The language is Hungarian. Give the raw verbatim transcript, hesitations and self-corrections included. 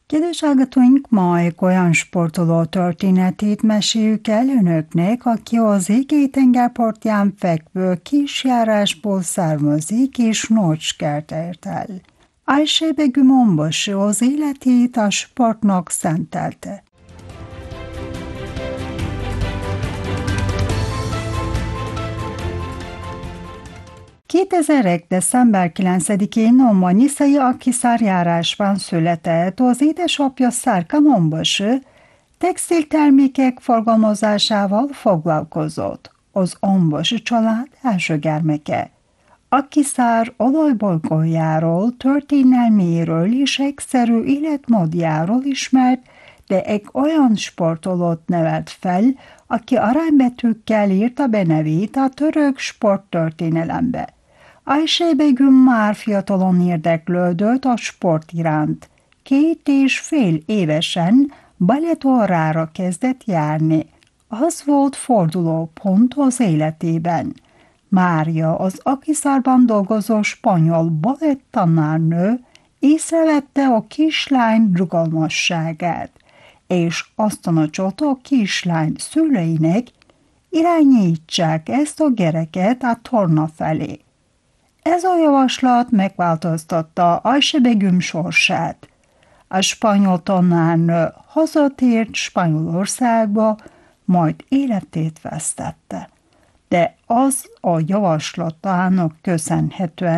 Kedves hallgatóink, ma egy olyan sportoló történetét meséljük el önöknek, aki az Égei tengerpartján fekvő kisjárásból származik és nagy sikert ért el. Ayşe Begüm Onbaşı az életét a sportnak szentelte. kétezer-egy. december kilencedikén a Manisai Akhisar járásban született az édesapja Serkan Onbaşı, textiltermékek forgalmazásával foglalkozott. Az Onbaşı család első gyermeke. Akhisar olajbolygójáról, történelméről és egyszerű életmódjáról ismert, de egy olyan sportolót nevelt fel, aki aranybetűkkel írta be nevét a török sporttörténelembe. Ayşe Begüm már fiatalon érdeklődött a sport iránt. Két és fél évesen baletórára kezdett járni. Az volt fordulópont az életében. Mária, az Akhisarban dolgozó spanyol balettanárnő észrevette a kislány rugalmasságát, és azt tanácsolta a kislány szüleinek, irányítsák ezt a gyereket a torna felé. Ez a javaslat megváltoztatta Ayşe Begüm sorsát. A spanyol tanárnő hazatért Spanyolországba, majd életét vesztette. De az a javaslatának köszönhetően